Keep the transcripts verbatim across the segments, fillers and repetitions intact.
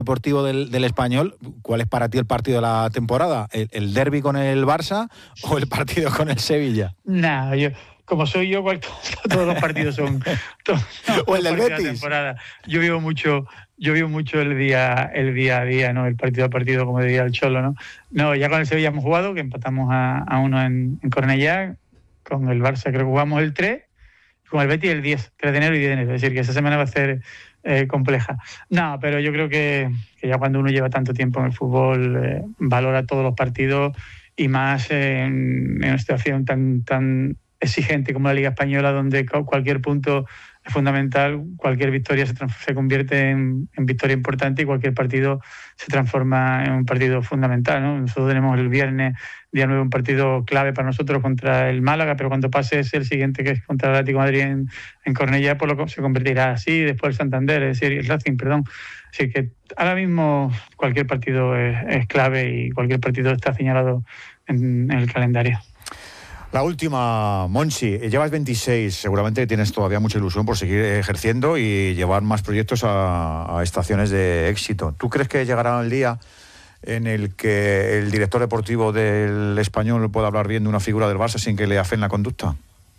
deportivo del, del Español, ¿cuál es para ti el partido de la temporada? ¿El, el derbi con el Barça o el partido con el Sevilla? Nada, yo, como soy yo, cual, todos los partidos son... Todos, o el del Betis. De temporada. Yo vivo mucho... Yo vivo mucho el día el día a día, ¿no? El partido a partido, como diría el Cholo, ¿no? No, ya con el Sevilla hemos jugado, que empatamos a, a uno en, en Cornellá. Con el Barça creo que jugamos el tres, con el Betis el diez, tres de enero y diez de enero. Es decir, que esa semana va a ser eh, compleja. No, pero yo creo que, que ya cuando uno lleva tanto tiempo en el fútbol, eh, valora todos los partidos y más en, en una situación tan, tan exigente como la Liga Española, donde cualquier punto es fundamental, cualquier victoria se, se convierte en, en victoria importante y cualquier partido se transforma en un partido fundamental, ¿no? Nosotros tenemos el viernes, día nueve, un partido clave para nosotros contra el Málaga, pero cuando pase es el siguiente, que es contra el Atlético de Madrid en, en Cornellá, por lo que se convertirá así, después el Santander, es decir, el Racing, perdón. Así que ahora mismo cualquier partido es, es clave y cualquier partido está señalado en, en el calendario. La última, Monchi, llevas veintiséis, seguramente tienes todavía mucha ilusión por seguir ejerciendo y llevar más proyectos a, a estaciones de éxito. ¿Tú crees que llegará el día en el que el director deportivo del Español pueda hablar bien de una figura del Barça sin que le afeen la conducta?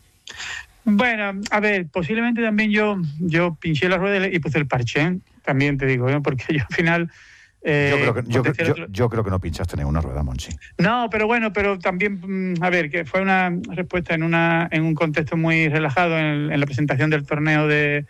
Bueno, a ver, posiblemente también yo yo pinché la rueda y puse el parche, ¿eh? También te digo, ¿eh? Porque yo al final... Eh, yo, creo que, yo, yo, yo, yo creo que no pinchaste ninguna rueda, Monchi. No, pero bueno, pero también, a ver, que fue una respuesta en una en un contexto muy relajado en, el, en la presentación del torneo de,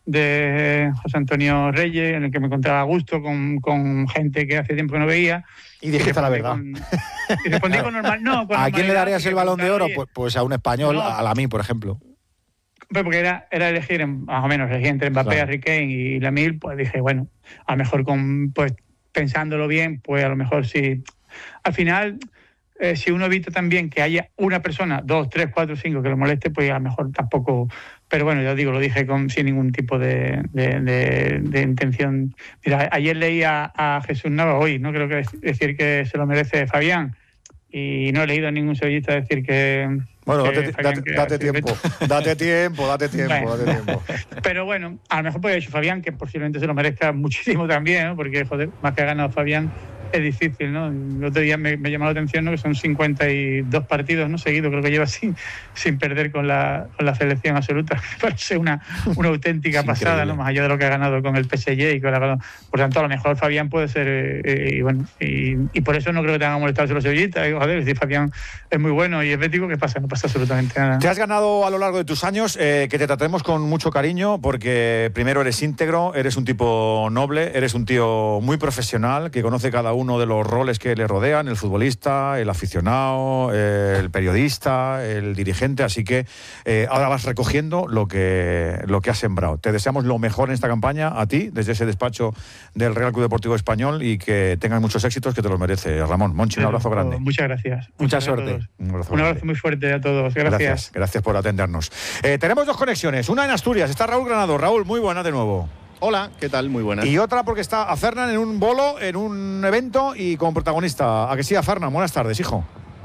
de José Antonio Reyes, en el que me encontraba a gusto con, con gente que hace tiempo que no veía. Y dijiste la verdad. Con, y respondí con normal. No, con ¿A quién le darías el Balón de Oro? Pues, pues a un español, no, a Lamine, por ejemplo. Porque era, era elegir, más o menos, elegir entre Mbappé, claro, Harry Kane y Lamine, pues dije, bueno, a lo mejor con... pues pensándolo bien, pues a lo mejor sí. Al final, eh, si uno evita también que haya una persona, dos, tres, cuatro, cinco que lo moleste, pues a lo mejor tampoco... Pero bueno, ya digo, lo dije con sin ningún tipo de, de, de, de intención. Mira, ayer leí a, a Jesús Nava, hoy, ¿no? Creo que es decir que se lo merece Fabián. Y no he leído a ningún sevillista decir que... Bueno, que date, Fabián, date, que date tiempo, date tiempo, date tiempo, bueno. date tiempo. Pero bueno, a lo mejor puede haber hecho Fabián, que posiblemente se lo merezca muchísimo también, ¿no? Porque, joder, más que ha ganado Fabián, es difícil, ¿no? El otro día me, me llamó la atención, ¿no? Que son cincuenta y dos partidos, ¿no? Seguidos, creo que lleva sin, sin perder con la, con la selección absoluta. Me parece una, una auténtica pasada, ¿no? Más allá de lo que ha ganado con el P S G y con la... Por tanto, a lo mejor Fabián puede ser... Eh, y bueno, y, y por eso no creo que tengan que molestarse los sevillistas. Joder, si Fabián es muy bueno y es bético, ¿qué pasa? No pasa absolutamente nada. Te has ganado a lo largo de tus años eh, que te tratemos con mucho cariño, porque primero eres íntegro, eres un tipo noble, eres un tío muy profesional, que conoce cada uno uno de los roles que le rodean, el futbolista, el aficionado, eh, el periodista, el dirigente, así que eh, ahora vas recogiendo lo que, lo que has sembrado. Te deseamos lo mejor en esta campaña, a ti, desde ese despacho del Real Club Deportivo Español, y que tengas muchos éxitos, que te los merece, Ramón. Monchi, un abrazo grande. Muchas gracias. Mucha suerte. Un abrazo, un abrazo muy fuerte a todos. Gracias. Gracias, gracias por atendernos. Eh, tenemos dos conexiones, una en Asturias, está Raúl Granado. Raúl, muy buena de nuevo. Hola, ¿qué tal? Muy buenas. Y otra porque está a Fernan en un bolo, en un evento y como protagonista. ¿A que sí, a Fernan? Buenas tardes, hijo.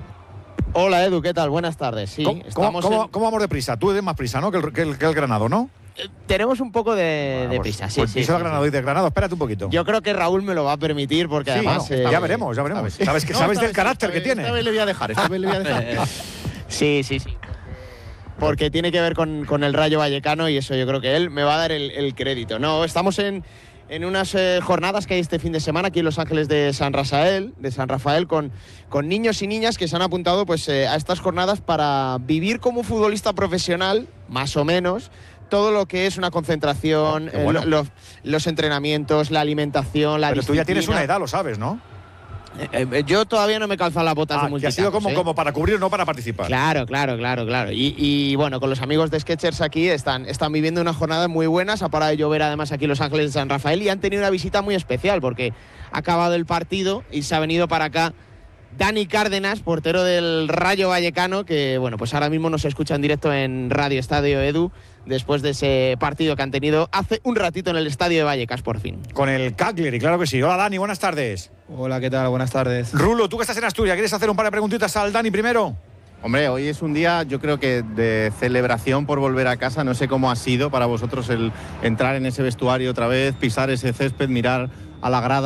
Hola, Edu, ¿qué tal? Buenas tardes. Sí, ¿Cómo, estamos cómo, en... ¿Cómo vamos de prisa? Tú eres más prisa, ¿no? Que el, que el, que el Granado, ¿no? Eh, tenemos un poco de, bueno, de pues, prisa, sí, pues sí. sí, sí, Granado sí. y de Granado, espérate un poquito. Yo creo que Raúl me lo va a permitir porque sí, además... Bueno, eh, ya veremos, ya veremos. sabes, sabes, que, no, sabes sabes del carácter esta que vez, tiene. Esta vez le voy a dejar, esta vez le voy a dejar. Sí, sí, sí. Porque tiene que ver con, con el Rayo Vallecano y eso yo creo que él me va a dar el, el crédito. No, estamos en... en unas eh, jornadas que hay este fin de semana aquí en Los Ángeles de San Rafael, de San Rafael con, con niños y niñas que se han apuntado pues, eh, a estas jornadas para vivir como futbolista profesional, más o menos, todo lo que es una concentración, oh, bueno. eh, los, los entrenamientos, la alimentación, la Pero disciplina. Tú ya tienes una edad, lo sabes, ¿no? Eh, eh, yo todavía no me calzan las botas ah, de multitamos. Que ha sido como, ¿eh? como para cubrir, no para participar. Claro, claro, claro, claro. Y, y bueno, con los amigos de Sketchers aquí están, están viviendo unas jornadas muy buenas. Ha parado de llover además aquí en Los Ángeles de San Rafael y han tenido una visita muy especial porque ha acabado el partido y se ha venido para acá Dani Cárdenas, portero del Rayo Vallecano, que bueno, pues ahora mismo nos escucha en directo en Radio Estadio Edu, después de ese partido que han tenido hace un ratito en el Estadio de Vallecas, por fin. Con el Cagliari, claro que sí. Hola, Dani, buenas tardes. Hola, ¿qué tal? Buenas tardes. Rulo, tú que estás en Asturias, ¿quieres hacer un par de preguntitas al Dani primero? Hombre, hoy es un día, yo creo que de celebración por volver a casa. No sé cómo ha sido para vosotros el entrar en ese vestuario otra vez, pisar ese césped, mirar a la grada.